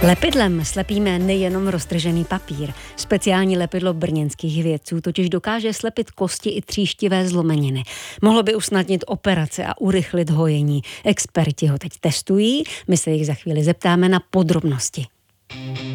Lepidlem slepíme nejenom roztržený papír. Speciální lepidlo brněnských vědců totiž dokáže slepit kosti i tříštivé zlomeniny. Mohlo by usnadnit operace a urychlit hojení. Experti ho teď testují, my se jich za chvíli zeptáme na podrobnosti.